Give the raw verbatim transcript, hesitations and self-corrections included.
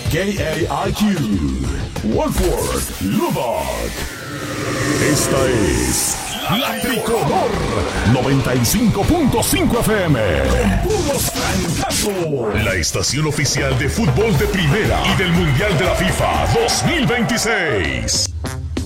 K A I Q, Wolford, Lubbock. Esta es La Tricolor noventa y cinco punto cinco F M. Con puros francazos. La estación oficial de fútbol de primera y del Mundial de la FIFA dos mil veintiséis.